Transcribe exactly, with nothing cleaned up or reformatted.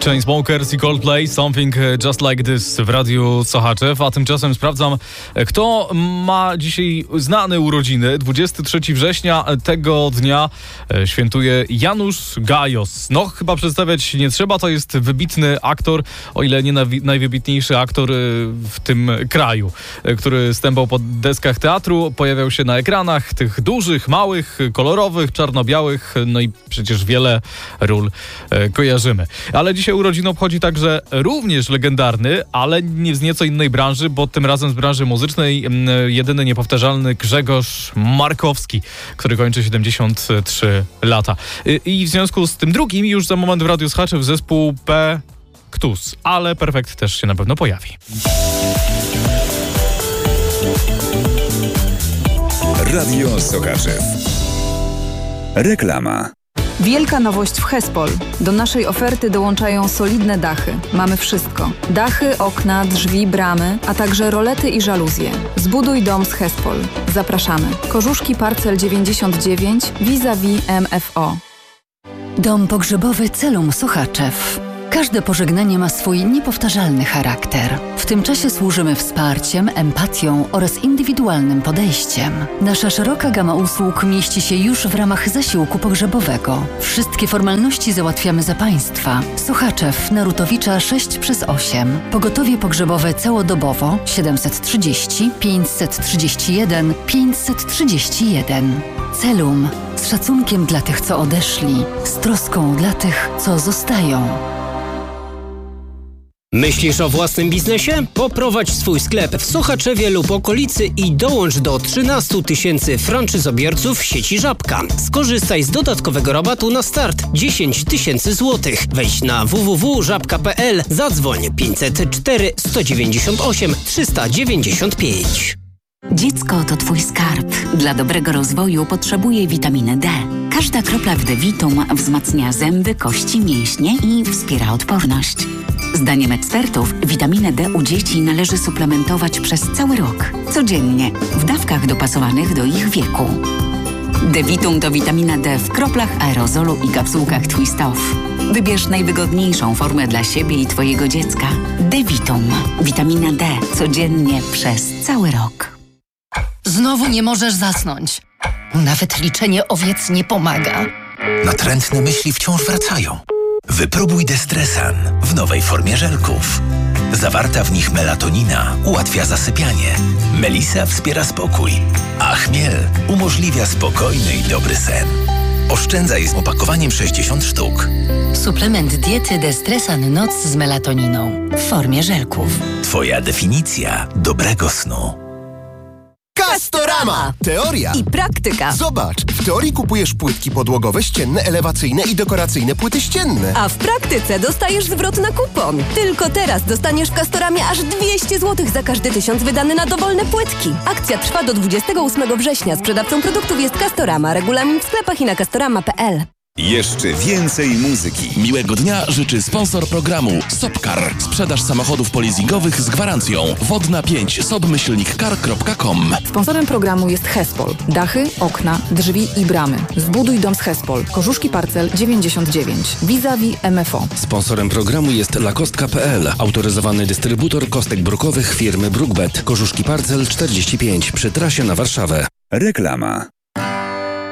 Chainsmokers i Coldplay, Something Just Like This w Radiu Sochaczew, a tymczasem sprawdzam, kto ma dzisiaj znane urodziny. dwudziestego trzeciego września tego dnia świętuje Janusz Gajos. No, chyba przedstawiać nie trzeba, to jest wybitny aktor, o ile nie nawi- najwybitniejszy aktor w tym kraju, który stępał po deskach teatru, pojawiał się na ekranach, tych dużych, małych, kolorowych, czarno-białych, no i przecież wiele ról kojarzymy. Ale dzisiaj urodziny obchodzi także również legendarny, ale nie z nieco innej branży, bo tym razem z branży muzycznej, jedyny niepowtarzalny Grzegorz Markowski, który kończy siedemdziesiąt trzy lata. I w związku z tym drugim już za moment w Radiu Sochaczew zespół P. Ktus, ale Perfekt też się na pewno pojawi. Radio Sochaczew. Reklama. Wielka nowość w Hespol. Do naszej oferty dołączają solidne dachy. Mamy wszystko. Dachy, okna, drzwi, bramy, a także rolety i żaluzje. Zbuduj dom z Hespol. Zapraszamy. Korzuszki Parcel dziewięćdziesiąt dziewięć vis-a-vis M F O. Dom pogrzebowy Celum Sochaczew. Każde pożegnanie ma swój niepowtarzalny charakter. W tym czasie służymy wsparciem, empatią oraz indywidualnym podejściem. Nasza szeroka gama usług mieści się już w ramach zasiłku pogrzebowego. Wszystkie formalności załatwiamy za Państwa. Sochaczew, Narutowicza sześć przez osiem. Pogotowie pogrzebowe całodobowo siedemset trzydzieści pięćset trzydzieści jeden pięćset trzydzieści jeden. Celum. Z szacunkiem dla tych, co odeszli. Z troską dla tych, co zostają. Myślisz o własnym biznesie? Poprowadź swój sklep w Sochaczewie lub okolicy i dołącz do trzynastu tysięcy franczyzobiorców sieci Żabka. Skorzystaj z dodatkowego rabatu na start dziesięć tysięcy złotych. Wejdź na w w w kropka żabka kropka p l, zadzwoń pięćset cztery sto dziewięćdziesiąt osiem trzysta dziewięćdziesiąt pięć. Dziecko to Twój skarb. Dla dobrego rozwoju potrzebuje witaminy D. Każda kropla w D-Vitum wzmacnia zęby, kości, mięśnie i wspiera odporność. Zdaniem ekspertów witaminę D u dzieci należy suplementować przez cały rok, codziennie, w dawkach dopasowanych do ich wieku. D-Vitum to witamina D w kroplach, aerozolu i kapsułkach Twist Off. Wybierz najwygodniejszą formę dla siebie i Twojego dziecka. D-Vitum. Witamina D codziennie przez cały rok. Znowu nie możesz zasnąć. Nawet liczenie owiec nie pomaga. Natrętne myśli wciąż wracają. Wypróbuj Destresan w nowej formie żelków. Zawarta w nich melatonina ułatwia zasypianie. Melisa wspiera spokój, a chmiel umożliwia spokojny i dobry sen. Oszczędzaj z opakowaniem sześćdziesiąt sztuk. Suplement diety Destresan Noc z melatoniną w formie żelków. Twoja definicja dobrego snu. Castorama! Teoria I praktyka. Zobacz, w teorii kupujesz płytki podłogowe, ścienne, elewacyjne i dekoracyjne płyty ścienne. A w praktyce dostajesz zwrot na kupon. Tylko teraz dostaniesz w Castoramie aż dwieście złotych za każdy tysiąc wydany na dowolne płytki. Akcja trwa do dwudziestego ósmego września. Sprzedawcą produktów jest Castorama. Regulamin w sklepach i na castorama kropka p l. Jeszcze więcej muzyki. Miłego dnia życzy sponsor programu Sopcar. Sprzedaż samochodów polizingowych z gwarancją. Wodna pięć sobmyślnik car kropka com. Sponsorem programu jest Hespol. Dachy, okna, drzwi i bramy. Zbuduj dom z Hespol. Korzuszki Parcel dziewięćdziesiąt dziewięć vis-a-vis M F O. Sponsorem programu jest lakostka kropka p l. Autoryzowany dystrybutor kostek brukowych firmy Brookbet. Korzuszki Parcel czterdzieści pięć przy trasie na Warszawę. Reklama.